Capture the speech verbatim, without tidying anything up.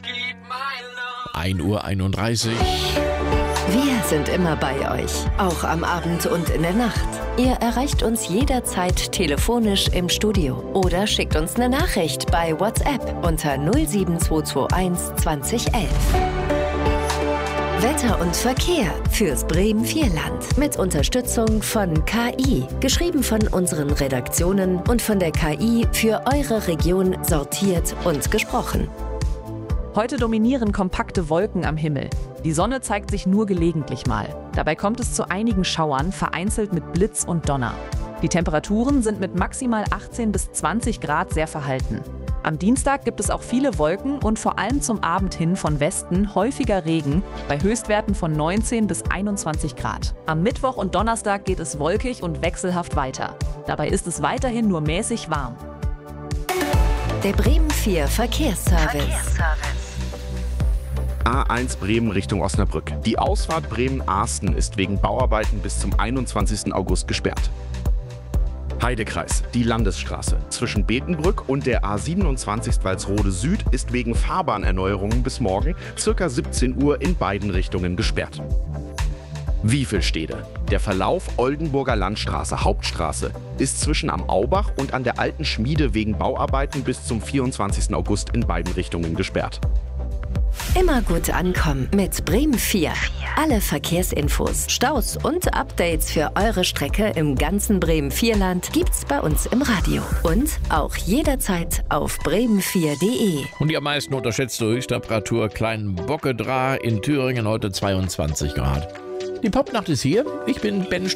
ein Uhr einunddreißig. Wir sind immer bei euch, auch am Abend und in der Nacht. Ihr erreicht uns jederzeit telefonisch im Studio oder schickt uns eine Nachricht bei WhatsApp unter null sieben zwei zwei eins zwanzig elf. Wetter und Verkehr fürs Bremen-Vierland mit Unterstützung von K I. Geschrieben von unseren Redaktionen und von der K I für eure Region sortiert und gesprochen. Heute dominieren kompakte Wolken am Himmel. Die Sonne zeigt sich nur gelegentlich mal. Dabei kommt es zu einigen Schauern, vereinzelt mit Blitz und Donner. Die Temperaturen sind mit maximal achtzehn bis zwanzig Grad sehr verhalten. Am Dienstag gibt es auch viele Wolken und vor allem zum Abend hin von Westen häufiger Regen bei Höchstwerten von neunzehn bis einundzwanzig Grad. Am Mittwoch und Donnerstag geht es wolkig und wechselhaft weiter. Dabei ist es weiterhin nur mäßig warm. Der Bremen vier Verkehrsservice. Verkehrsservice. A eins Bremen Richtung Osnabrück. Die Ausfahrt Bremen-Arsten ist wegen Bauarbeiten bis zum einundzwanzigsten August gesperrt. Heidekreis, die Landesstraße zwischen Betenbrück und der A siebenundzwanzig Walsrode Süd ist wegen Fahrbahnerneuerungen bis morgen ca. siebzehn Uhr in beiden Richtungen gesperrt. Wiefelstede. Der Verlauf Oldenburger Landstraße, Hauptstraße, ist zwischen am Aubach und an der Alten Schmiede wegen Bauarbeiten bis zum vierundzwanzigsten August in beiden Richtungen gesperrt. Immer gut ankommen mit Bremen vier. Alle Verkehrsinfos, Staus und Updates für eure Strecke im ganzen Bremen-Vierland gibt's bei uns im Radio. Und auch jederzeit auf bremen vier punkt de. Und die am meisten unterschätzte Höchsttemperatur Kleinbockedra in Thüringen heute zweiundzwanzig Grad. Die Popnacht ist hier. Ich bin Ben